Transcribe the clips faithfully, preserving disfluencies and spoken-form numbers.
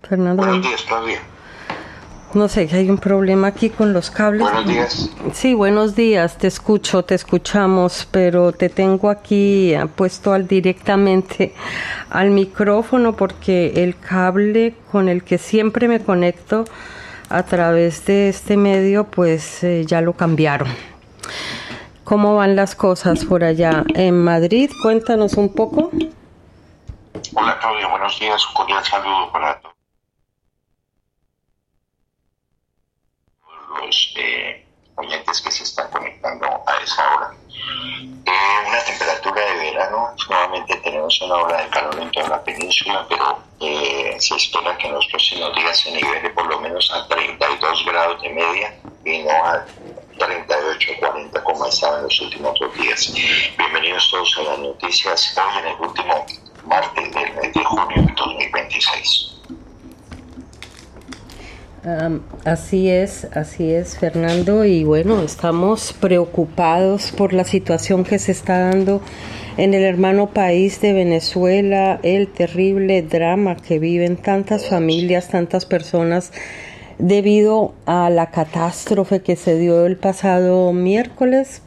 Fernando. Buenos días, Claudia. No sé, que hay un problema aquí con los cables. Buenos días. Sí, buenos días, te escucho, te escuchamos, pero te tengo aquí puesto al, directamente al micrófono porque el cable con el que siempre me conecto a través de este medio, pues eh, ya lo cambiaron. ¿Cómo van las cosas por allá en Madrid? Cuéntanos un poco. Hola, Claudia, buenos días, un cordial saludo para todos los eh, oyentes que se están conectando a esa hora. Eh, una temperatura de verano, nuevamente tenemos una ola de calor en toda la península, pero eh, se espera que en los próximos días se nivele por lo menos a treinta y dos grados de media y no a treinta y ocho, cuarenta como estaba en los últimos dos días. Bienvenidos todos a las noticias hoy en el último martes del mes de junio de dos mil veintiséis. Um, así es, así es, Fernando, y bueno, estamos preocupados por la situación que se está dando en el hermano país de Venezuela, el terrible drama que viven tantas familias, tantas personas debido a la catástrofe que se dio el pasado miércoles.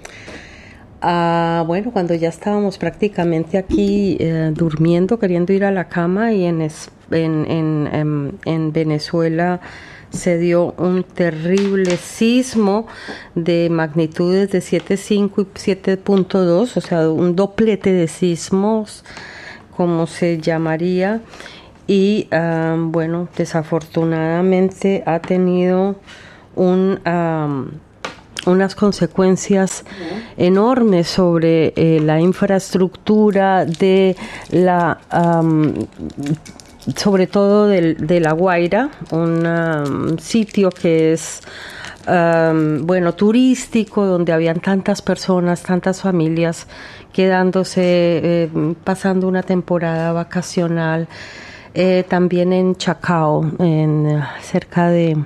Ah, bueno, cuando ya estábamos prácticamente aquí eh, durmiendo, queriendo ir a la cama, y en, en, en, en, en Venezuela se dio un terrible sismo de magnitudes de siete punto cinco y siete punto dos, o sea, un doblete de sismos, como se llamaría, y ah, bueno, desafortunadamente ha tenido un... Um, unas consecuencias enormes sobre eh, la infraestructura de la um, sobre todo de, de La Guaira, un um, sitio que es um, bueno, turístico, donde habían tantas personas, tantas familias quedándose, eh, pasando una temporada vacacional. Eh, también en Chacao, en, cerca de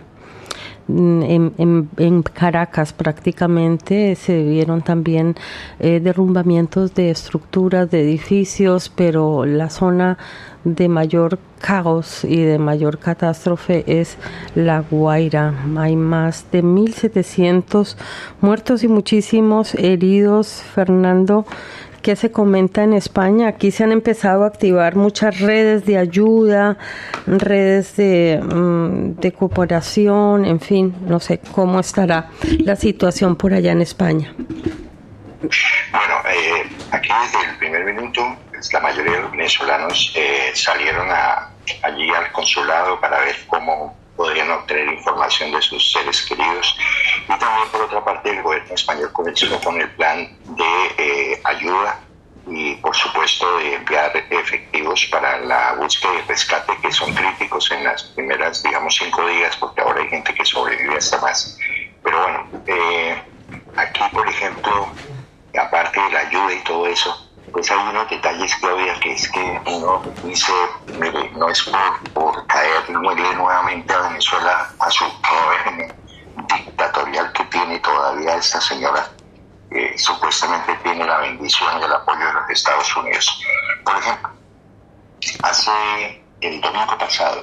En, en, en Caracas prácticamente se vieron también eh, derrumbamientos de estructuras, de edificios, pero la zona de mayor caos y de mayor catástrofe es La Guaira. Hay más de mil setecientos muertos y muchísimos heridos, Fernando. ¿Qué se comenta en España? Aquí se han empezado a activar muchas redes de ayuda, redes de, de cooperación, en fin, no sé cómo estará la situación por allá en España. Bueno, eh, aquí desde el primer minuto, pues, la mayoría de los venezolanos eh, salieron a, allí al consulado para ver cómo podrían obtener información de sus seres queridos, y también por otra parte el gobierno español comenzó con el plan de eh, ayuda y por supuesto de enviar efectivos para la búsqueda y rescate, que son críticos en las primeras, digamos, cinco días, porque ahora hay gente que sobrevive hasta más. Pero bueno, eh, aquí por ejemplo, aparte de la ayuda y todo eso, pues hay unos detalles, Claudia, que es que uno dice, mire, no es por, por caer nuevamente a Venezuela, a su régimen dictatorial que tiene todavía esta señora, eh, supuestamente tiene la bendición y el apoyo de los Estados Unidos. Por ejemplo, hace el domingo pasado,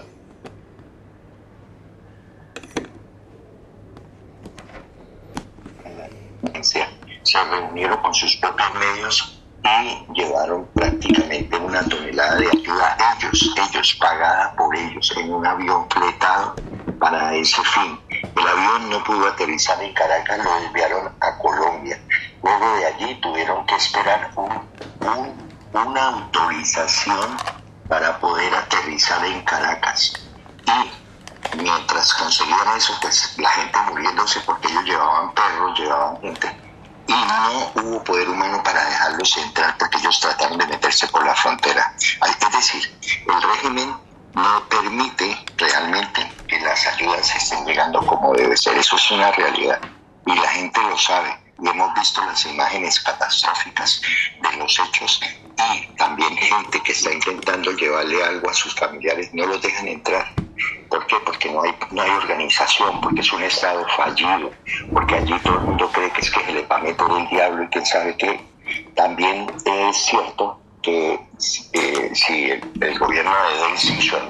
se reunieron con sus propios medios y llevaron prácticamente una tonelada de ayuda, ellos, ellos pagada por ellos, en un avión fletado para ese fin. El avión no pudo aterrizar en Caracas, lo desviaron a Colombia. Luego de allí tuvieron que esperar un, un, una autorización para poder aterrizar en Caracas. Y mientras conseguían eso, pues la gente muriéndose, porque ellos llevaban perros, llevaban gente, y no hubo poder humano para dejarlos entrar, porque ellos trataron de meterse por la frontera. Es decir, el régimen no permite realmente que las ayudas estén llegando como debe ser. Eso es una realidad y la gente lo sabe, y hemos visto las imágenes catastróficas de los hechos, y también gente que está intentando llevarle algo a sus familiares, no los dejan entrar. ¿Por qué? Porque no hay, no hay organización, porque es un estado fallido, porque allí todo el mundo cree que es que se le va a meter el diablo y quién sabe qué. También es cierto que eh, si el, el gobierno de Delcy y su hermano han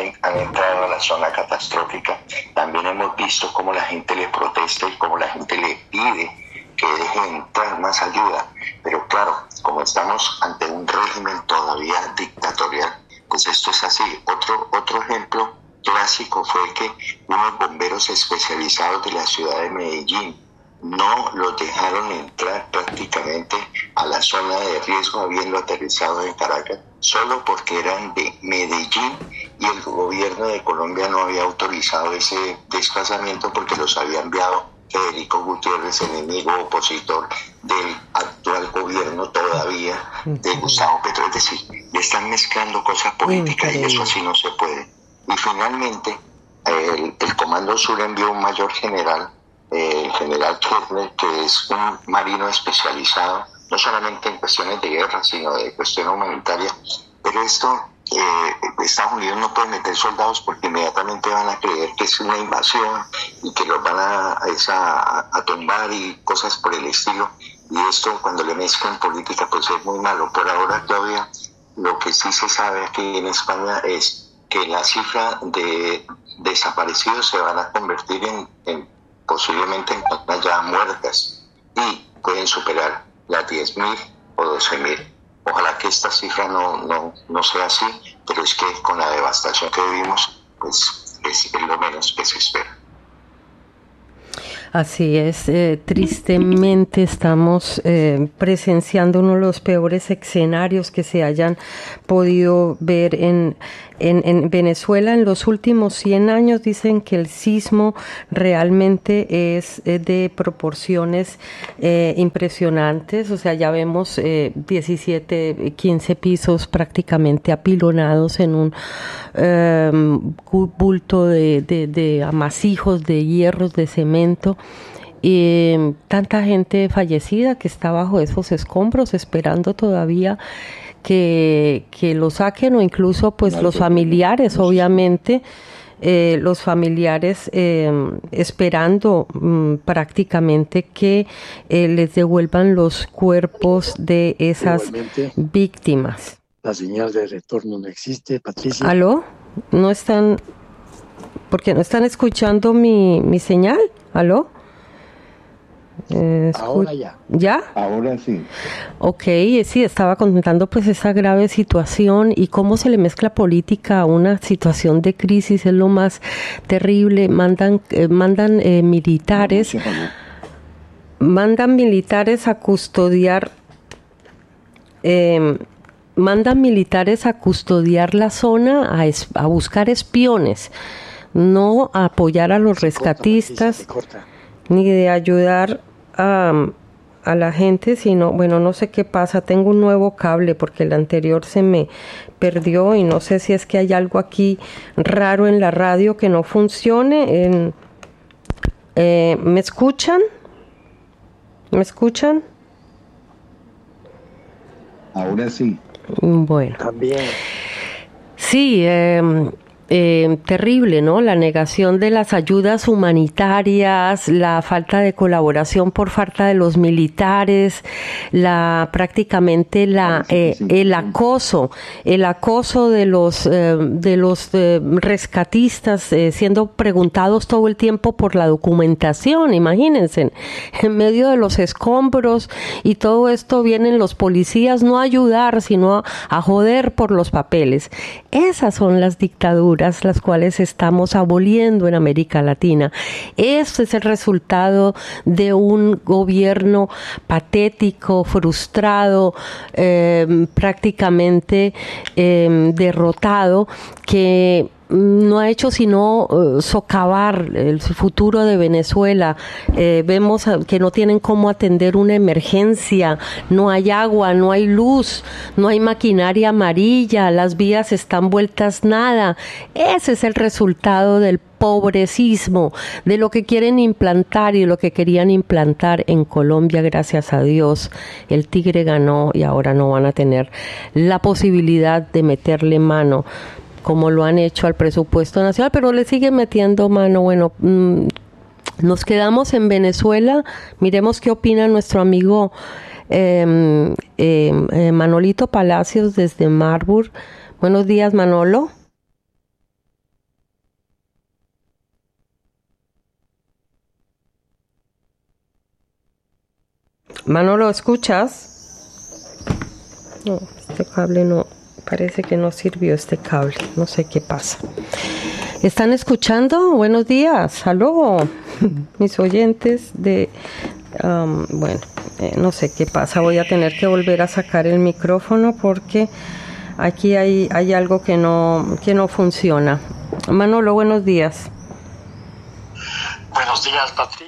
han, han entrado a la zona catastrófica. También hemos visto cómo la gente le protesta y cómo la gente le pide que deje entrar más ayuda. Pero claro, como estamos ante un régimen todavía dictatorial, pues esto es así. Otro, otro ejemplo clásico fue que unos bomberos especializados de la ciudad de Medellín no los dejaron entrar prácticamente a la zona de riesgo habiendo aterrizado en Caracas, solo porque eran de Medellín y el gobierno de Colombia no había autorizado ese desplazamiento porque los había enviado Federico Gutiérrez, enemigo opositor del actual gobierno todavía de Gustavo Petro. Es decir, le están mezclando cosas políticas y eso así no se puede. Y finalmente, el, el Comando Sur envió un mayor general, eh, el general Kirchner, que es un marino especializado, no solamente en cuestiones de guerra, sino de cuestiones humanitarias. Pero esto, eh, Estados Unidos no puede meter soldados porque inmediatamente van a creer que es una invasión y que los van a, a, a tumbar y cosas por el estilo. Y esto, cuando le mezclan política, pues es muy malo. Por ahora, Claudia, lo que sí se sabe aquí en España es que la cifra de desaparecidos se van a convertir en, en posiblemente en personas ya muertas y pueden superar las diez mil o doce mil. Ojalá que esta cifra no, no, no sea así, pero es que con la devastación que vivimos, pues es, es lo menos que se espera. Así es, eh, tristemente estamos eh, presenciando uno de los peores escenarios que se hayan podido ver en, en, en Venezuela. En los últimos cien años dicen que el sismo realmente es eh, de proporciones eh, impresionantes, o sea, ya vemos eh, diecisiete, quince pisos prácticamente apilonados en un eh, bulto de, de, de amasijos, de hierros, de cemento. Y tanta gente fallecida que está bajo esos escombros esperando todavía que, que lo saquen, o incluso pues los familiares, obviamente eh, los familiares eh, esperando mm, prácticamente que eh, les devuelvan los cuerpos de esas Igualmente, víctimas. La señal de retorno no existe, Patricia. ¿Aló? ¿No están, porque no están escuchando mi, mi señal? ¿Aló? Eh, Ahora ya. ¿Ya? Ahora sí. Ok, sí, estaba contando pues esa grave situación y cómo se le mezcla política a una situación de crisis, es lo más terrible. Mandan, eh, mandan eh, militares, mandan militares a custodiar, eh, mandan militares a custodiar la zona, a, es, a buscar espiones, no a apoyar a los rescatistas, ni de ayudar a, a la gente, sino, bueno, no sé qué pasa, tengo un nuevo cable porque el anterior se me perdió y no sé si es que hay algo aquí raro en la radio que no funcione. En, eh, ¿Me escuchan? ¿Me escuchan? Ahora sí. Bueno. También. Sí, eh, Eh, terrible, ¿no? La negación de las ayudas humanitarias, la falta de colaboración por falta de los militares, la prácticamente la eh, el acoso, el acoso de los eh, de los eh, rescatistas eh, siendo preguntados todo el tiempo por la documentación. Imagínense, en medio de los escombros y todo esto vienen los policías no a ayudar, sino a, a joder por los papeles. Esas son las dictaduras las cuales estamos aboliendo en América Latina. Este es el resultado de un gobierno patético, frustrado, eh, prácticamente eh, derrotado, que no ha hecho sino uh, socavar el futuro de Venezuela. Eh, vemos que no tienen cómo atender una emergencia, no hay agua, no hay luz, no hay maquinaria amarilla, las vías están vueltas nada. Ese es el resultado del pobrecismo, de lo que quieren implantar y lo que querían implantar en Colombia. Gracias a Dios, el tigre ganó y ahora no van a tener la posibilidad de meterle mano como lo han hecho al presupuesto nacional, pero le siguen metiendo mano. Bueno, mmm, nos quedamos en Venezuela. Miremos qué opina nuestro amigo eh, eh, eh, Manolito Palacios desde Marburg. Buenos días, Manolo. Manolo, ¿escuchas? No, este cable no, parece que no sirvió este cable, no sé qué pasa. ¿Están escuchando? Buenos días, aló, mis oyentes de, um, bueno, eh, no sé qué pasa, voy a tener que volver a sacar el micrófono porque aquí hay, hay algo que no, que no funciona. Manolo, buenos días. Buenos días, Patricia.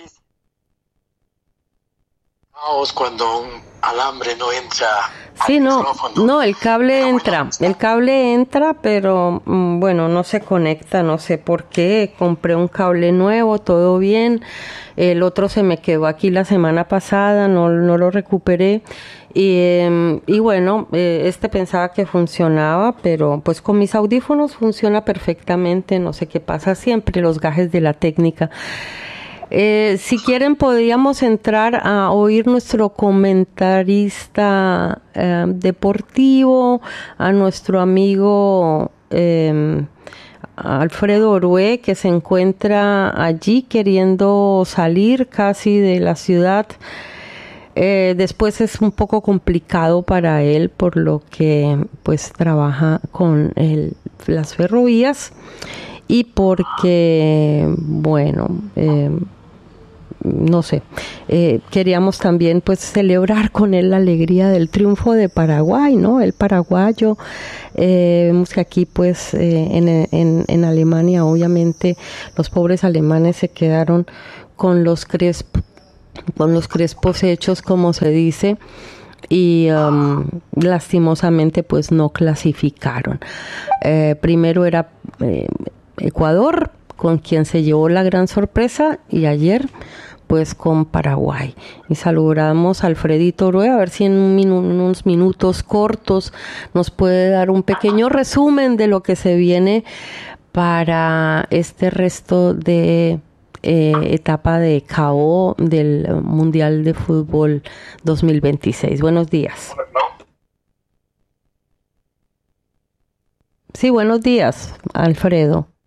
Cuando un alambre no entra. Sí, no, no, el cable entra, el cable entra, pero mm, bueno, no se conecta, no sé por qué. Compré un cable nuevo, todo bien. El otro se me quedó aquí la semana pasada, no, no lo recuperé. Y, eh, y bueno, eh, este pensaba que funcionaba, pero pues con mis audífonos funciona perfectamente. No sé qué pasa siempre, los gajes de la técnica. Eh, si quieren podríamos entrar a oír nuestro comentarista eh, deportivo, a nuestro amigo eh, Alfredo Orue, que se encuentra allí queriendo salir casi de la ciudad. Eh, después es un poco complicado para él, por lo que pues trabaja con el, las ferrovías y porque, bueno, eh, no sé, eh, queríamos también pues celebrar con él la alegría del triunfo de Paraguay, ¿no? El paraguayo, eh, vemos que aquí pues eh, en, en, en Alemania obviamente los pobres alemanes se quedaron con los crespos, con los crespos hechos, como se dice, y um, lastimosamente pues no clasificaron. Eh, primero era eh, Ecuador, con quien se llevó la gran sorpresa, y ayer pues con Paraguay. Y saludamos a Alfredito Orue, a ver si en un minu- unos minutos cortos nos puede dar un pequeño resumen de lo que se viene para este resto de eh, etapa de K O del Mundial de Fútbol dos mil veintiséis. Buenos días. Sí, buenos días, Alfredo.